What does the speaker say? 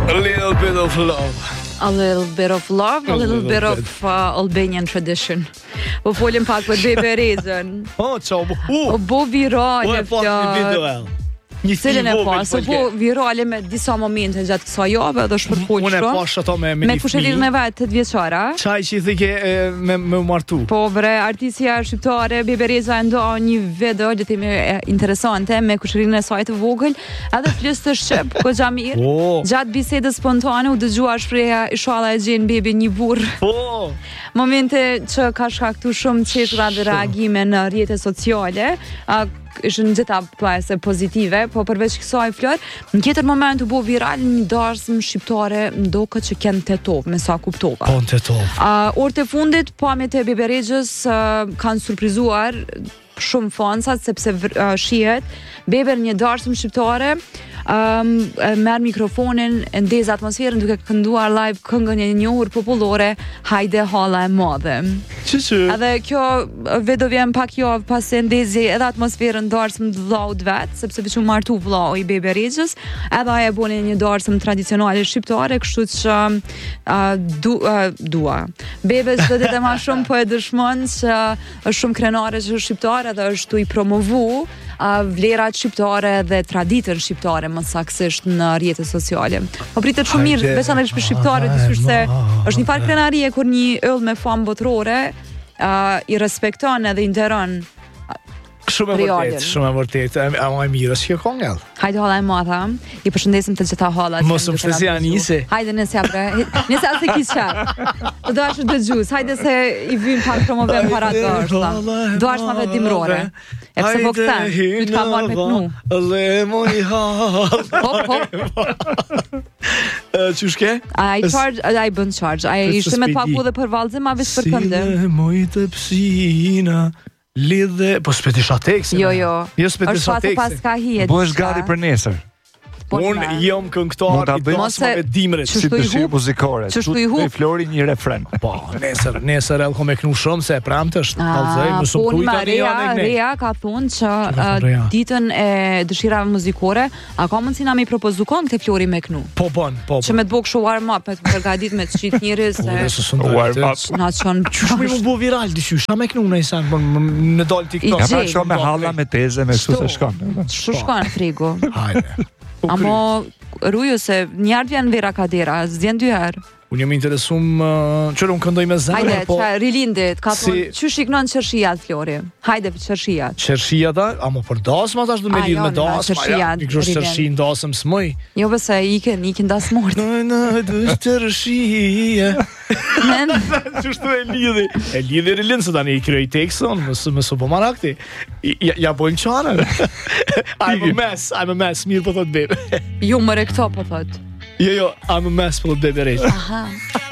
A little bit of love. A little bit of love, a little bit of Albanian tradition. Po folim pak për Bebe Rezën. Çao. Po virale video. Një Cilën e pas, po virale me disa momente gjatë kësaj jave edhe shpërfaqur. Unë e pash ato me kushërinë e vet 8 vjeçara. Çaj që i thike me martu. Po bre, artistja shqiptare Bebe Reza ndo një video le të themi interesante me kushërinë e saj të vogël, edhe flis të shqip, goxha mirë. Gjatë bisedës spontane u dëgjua shpreha inshallah e gjen Bebe një burr. Po. Momente që ka shkaktuar shumë çeshra dhe reagime në rrjetet sociale. Ishën gjitha plase pozitive, po përveç kësaj Flor, në tjetër moment u bo viral një darsëm shqiptare ndoket që kënë Tetov, me sa kuptova. Po në Tetov. Orët e fundit, pamjet e Bebe Rezës kanë surprizuar shumë fansat, sepse shihet Bebe një darsëm shqiptare merr mikrofonin, ndez atmosferën duke kënduar live këngën e njohur popullore Hajde Halla e Madhe. Edhe kjo vedo vjen pak javë pas se ndezi edhe atmosferën darsëm vllaut vet, sepse veç u martu vllau i Bebe Rezës, edhe ai e boni një darsëm tradicionale shqiptare, kështu që dua. Bebe çdo ditë më shumë po e dëshmon që është shumë krenare që është shqiptare dhe është tu i promovu vlerat shqiptare dhe traditën shqiptare më saktësisht në rrjetet sociale. Po pritet shumë mirë, veçanërisht për shqiptarët, dyshim se është një farë krenarie kur një yll me famë botërore i respekton edhe i nderon. Shumë e vërtet. A më mirë është kjo kongell. Hajde Halla e Madhe. I përshëndesim të gjitha hallat. Mos më shtesi Anise. Hajde nëse apre. Nëse as e kisha. Do ashtu dëgjues. Hajde se i vim pak promovim para dorsta. Do ashtu ma dimrore. E pse po kthen? Ty të ka marrë me kënu. Le moj hall. Hop. Çushke? Ai bën charge. Ai ishte me papu dhe për vallëzim, a veç për këndë. Si moj të psina. Lidhe, po s'petisha tekse. Jo. Jo s'petisha tekse. Pas ka hijet. Po është gati për nesër. Unë jom këngëtar i dasmave dimrit. Si dëshirë muzikore. Me Flori një refren. Po, nesër elko me knu shumë se e pramt është. Po Rea ka thonë që ditën e dëshirave muzikore, a ka mundësi na me i propozu kon këte Flori me knu? Po. Që me të bëk shu warm-up, me të përgadit me të qit njëri se... Warm-up. Na qënë... Qysh me mu bo viral, dyshysh, na me knu në isan, në dollë TikTok. Ja pra shumë me halla, me teze, me su se shkon. Shtu shkon, frigo. Hajde. Amo ruju se njarë vjen vera kadera, s'djen 2 herë. Unë jam interesum qërë unë këndoj me zemrën. Hajde, që rilindit, ka thonë, që shiknon qërshijat, Flori? Hajde, qërshijat. Qërshijat, amo për dasma ta shdu me lidh me dasma. Një kërështë qërshin dasëm s'moj. Jo, bëse ikin dasmort. Në, dështë qërshije. Qështu e lidhi? E lidhi rilindë, se tani i kryoj tekson, më su po marakti. Ja bojnë qanën. I'm a mess, mirë po thot bebe. Jo, më rekto po thot. Jo, I'm a mess për Bebe Rezë. Aha.